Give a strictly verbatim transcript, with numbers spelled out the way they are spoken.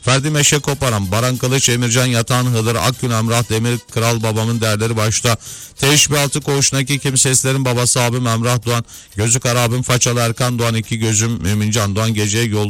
Ferdi Meşe Koparan, Baran Kılıç, Emircan Yatan, Hıdır Akgün, Emrah Demir, Kral Babamın Değerleri başta. Teşbih altı koğuşundaki kimseslerin babası abim Emrah Doğan, Gözü Kara abim Façalı Erkan Doğan, iki gözüm Mümincan Doğan, geceye yol